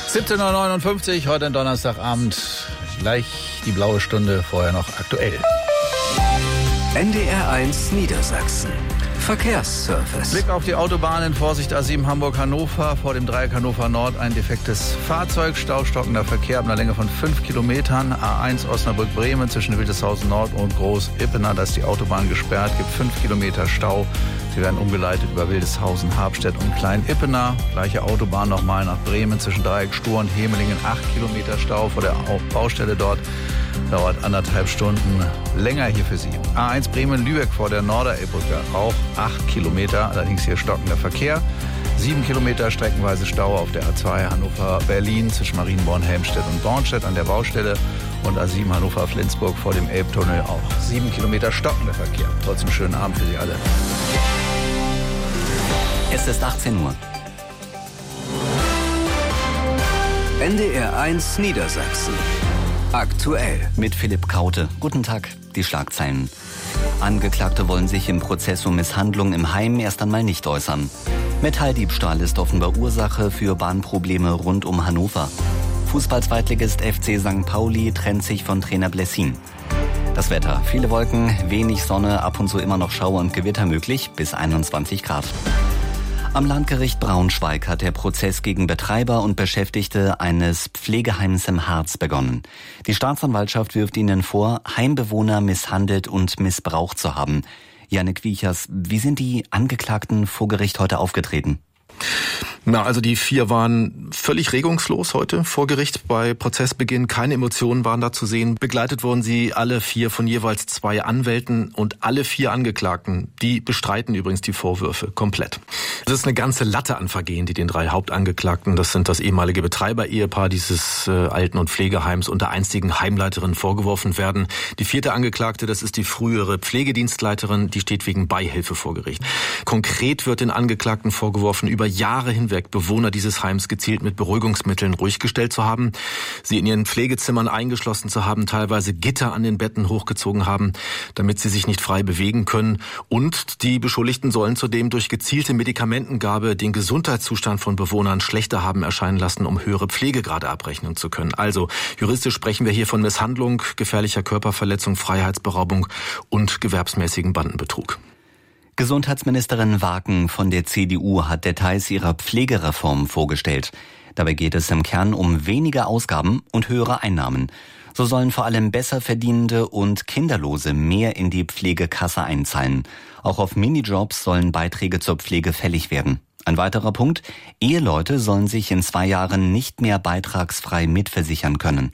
17:59 Uhr, heute am Donnerstagabend. Gleich die blaue Stunde, vorher noch aktuell. NDR1 Niedersachsen. Verkehrsservice. Blick auf die Autobahnen, Vorsicht A7 Hamburg-Hannover, vor dem Dreieck Hannover Nord ein defektes Fahrzeug, staustockender Verkehr ab einer Länge von 5 Kilometern, A1 Osnabrück-Bremen zwischen Wildeshausen Nord und Groß-Ippener, da ist die Autobahn gesperrt, gibt 5 Kilometer Stau. Sie werden umgeleitet über Wildeshausen, Habstedt und Klein-Ippener. Gleiche Autobahn nochmal nach Bremen zwischen Dreieck Stur und Hemelingen, 8 Kilometer Stau vor der Baustelle dort. Dauert 1,5 Stunden länger hier für Sie. A1 Bremen-Lübeck vor der Norderelbbrücke, auch 8 Kilometer, allerdings hier stockender Verkehr. 7 Kilometer streckenweise Stau auf der A2 Hannover-Berlin zwischen Marienborn, Helmstedt und Bornstedt an der Baustelle. Und A7 Hannover-Flensburg vor dem Elbtunnel auch 7 Kilometer stockender Verkehr. Trotzdem schönen Abend für Sie alle. Es ist 18 Uhr. NDR1 Niedersachsen. Aktuell. Mit Philipp Kraute. Guten Tag, die Schlagzeilen. Angeklagte wollen sich im Prozess um Misshandlung im Heim erst einmal nicht äußern. Metalldiebstahl ist offenbar Ursache für Bahnprobleme rund um Hannover. Fußball-Zweitligist FC St. Pauli trennt sich von Trainer Blessin. Das Wetter. Viele Wolken, wenig Sonne, ab und zu immer noch Schauer und Gewitter möglich, bis 21 Grad. Am Landgericht Braunschweig hat der Prozess gegen Betreiber und Beschäftigte eines Pflegeheims im Harz begonnen. Die Staatsanwaltschaft wirft ihnen vor, Heimbewohner misshandelt und missbraucht zu haben. Jannik Wiechers, wie sind die Angeklagten vor Gericht heute aufgetreten? Na, also die 4 waren völlig regungslos heute vor Gericht bei Prozessbeginn. Keine Emotionen waren da zu sehen. Begleitet wurden sie alle 4 von jeweils 2 Anwälten und alle 4 Angeklagten, die bestreiten übrigens die Vorwürfe komplett. Das ist eine ganze Latte an Vergehen, die den 3 Hauptangeklagten, das sind das ehemalige Betreiber-Ehepaar dieses Alten- und Pflegeheims und der einstigen Heimleiterin vorgeworfen werden. Die 4. Angeklagte, das ist die frühere Pflegedienstleiterin, die steht wegen Beihilfe vor Gericht. Konkret wird den Angeklagten vorgeworfen, über Jahre hinweg Bewohner dieses Heims gezielt mit Beruhigungsmitteln ruhig gestellt zu haben, sie in ihren Pflegezimmern eingeschlossen zu haben, teilweise Gitter an den Betten hochgezogen haben, damit sie sich nicht frei bewegen können. Und die Beschuldigten sollen zudem durch gezielte Medikamentengabe den Gesundheitszustand von Bewohnern schlechter haben erscheinen lassen, um höhere Pflegegrade abrechnen zu können. Also juristisch sprechen wir hier von Misshandlung, gefährlicher Körperverletzung, Freiheitsberaubung und gewerbsmäßigen Bandenbetrug. Gesundheitsministerin Waken von der CDU hat Details ihrer Pflegereform vorgestellt. Dabei geht es im Kern um weniger Ausgaben und höhere Einnahmen. So sollen vor allem Besserverdienende und Kinderlose mehr in die Pflegekasse einzahlen. Auch auf Minijobs sollen Beiträge zur Pflege fällig werden. Ein weiterer Punkt: Eheleute sollen sich in 2 Jahren nicht mehr beitragsfrei mitversichern können.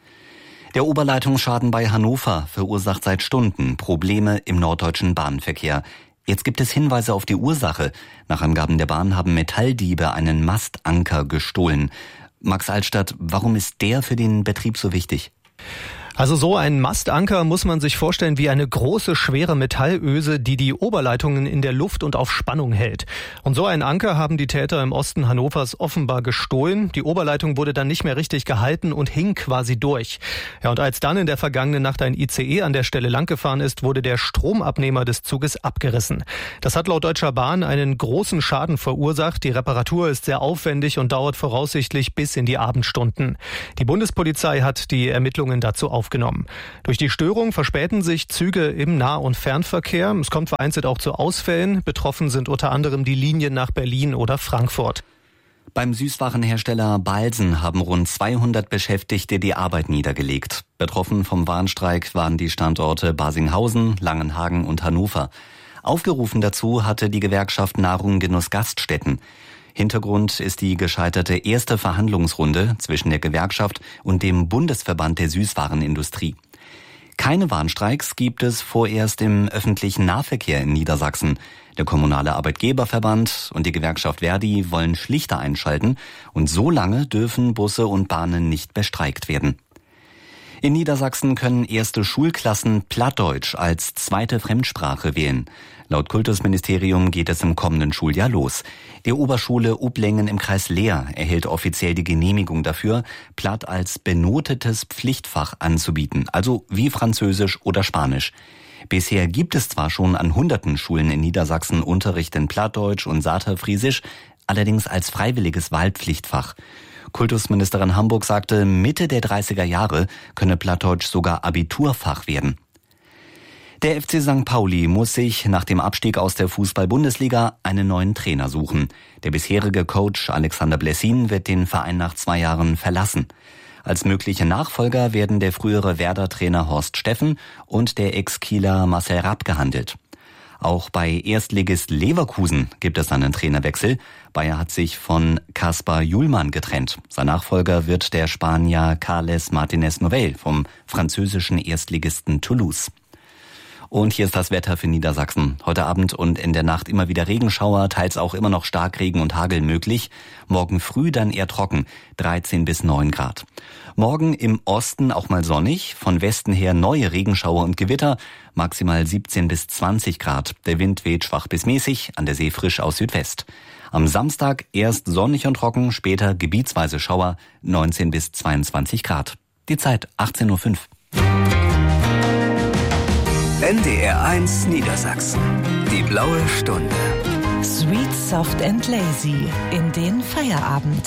Der Oberleitungsschaden bei Hannover verursacht seit Stunden Probleme im norddeutschen Bahnverkehr. Jetzt gibt es Hinweise auf die Ursache. Nach Angaben der Bahn haben Metalldiebe einen Mastanker gestohlen. Max Altstadt, warum ist der für den Betrieb so wichtig? Also so ein Mastanker muss man sich vorstellen wie eine große, schwere Metallöse, die die Oberleitungen in der Luft und auf Spannung hält. Und so einen Anker haben die Täter im Osten Hannovers offenbar gestohlen. Die Oberleitung wurde dann nicht mehr richtig gehalten und hing quasi durch. Ja, und als dann in der vergangenen Nacht ein ICE an der Stelle langgefahren ist, wurde der Stromabnehmer des Zuges abgerissen. Das hat laut Deutscher Bahn einen großen Schaden verursacht. Die Reparatur ist sehr aufwendig und dauert voraussichtlich bis in die Abendstunden. Die Bundespolizei hat die Ermittlungen dazu aufgenommen. Durch die Störung verspäten sich Züge im Nah- und Fernverkehr. Es kommt vereinzelt auch zu Ausfällen. Betroffen sind unter anderem die Linien nach Berlin oder Frankfurt. Beim Süßwarenhersteller Balsen haben rund 200 Beschäftigte die Arbeit niedergelegt. Betroffen vom Warnstreik waren die Standorte Barsinghausen, Langenhagen und Hannover. Aufgerufen dazu hatte die Gewerkschaft Nahrung Genuss Gaststätten. Hintergrund ist die gescheiterte erste Verhandlungsrunde zwischen der Gewerkschaft und dem Bundesverband der Süßwarenindustrie. Keine Warnstreiks gibt es vorerst im öffentlichen Nahverkehr in Niedersachsen. Der kommunale Arbeitgeberverband und die Gewerkschaft Verdi wollen schlichter einschalten und so lange dürfen Busse und Bahnen nicht bestreikt werden. In Niedersachsen können erste Schulklassen Plattdeutsch als zweite Fremdsprache wählen. Laut Kultusministerium geht es im kommenden Schuljahr los. Die Oberschule Ublengen im Kreis Leer erhält offiziell die Genehmigung dafür, Platt als benotetes Pflichtfach anzubieten, also wie Französisch oder Spanisch. Bisher gibt es zwar schon an hunderten Schulen in Niedersachsen Unterricht in Plattdeutsch und Saterfriesisch, allerdings als freiwilliges Wahlpflichtfach. Kultusministerin Hamburg sagte, Mitte der 30er Jahre könne Plattdeutsch sogar Abiturfach werden. Der FC St. Pauli muss sich nach dem Abstieg aus der Fußball-Bundesliga einen neuen Trainer suchen. Der bisherige Coach Alexander Blessin wird den Verein nach 2 Jahren verlassen. Als mögliche Nachfolger werden der frühere Werder-Trainer Horst Steffen und der Ex-Kieler Marcel Rapp gehandelt. Auch bei Erstligist Leverkusen gibt es einen Trainerwechsel. Bayer hat sich von Kaspar Juhlmann getrennt. Sein Nachfolger wird der Spanier Carles Martínez Novell vom französischen Erstligisten Toulouse. Und hier ist das Wetter für Niedersachsen. Heute Abend und in der Nacht immer wieder Regenschauer, teils auch immer noch Starkregen und Hagel möglich. Morgen früh dann eher trocken, 13 bis 9 Grad. Morgen im Osten auch mal sonnig, von Westen her neue Regenschauer und Gewitter, maximal 17 bis 20 Grad. Der Wind weht schwach bis mäßig, an der See frisch aus Südwest. Am Samstag erst sonnig und trocken, später gebietsweise Schauer, 19 bis 22 Grad. Die Zeit 18:05 Uhr. NDR 1 Niedersachsen. Die blaue Stunde. Sweet, soft and lazy in den Feierabend.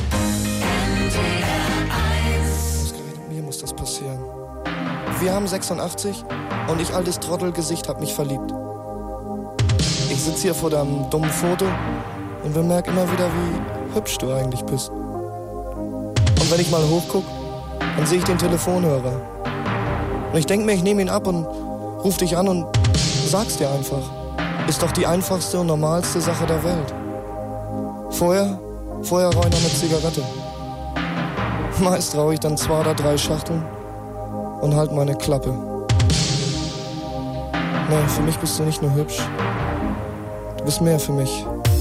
Ausgerechnet mir muss das passieren. Wir haben 86 und ich, altes Trottelgesicht, hab mich verliebt. Ich sitz hier vor deinem dummen Foto und bemerk immer wieder, wie hübsch du eigentlich bist. Und wenn ich mal hochguck, dann sehe ich den Telefonhörer. Und ich denk mir, ich nehme ihn ab und ruf dich an und sag's dir einfach. Ist doch die einfachste und normalste Sache der Welt. Vorher rauch ich noch eine Zigarette. Meist rauch ich dann 2 oder 3 Schachteln und halt meine Klappe. Nee, für mich bist du nicht nur hübsch. Du bist mehr für mich.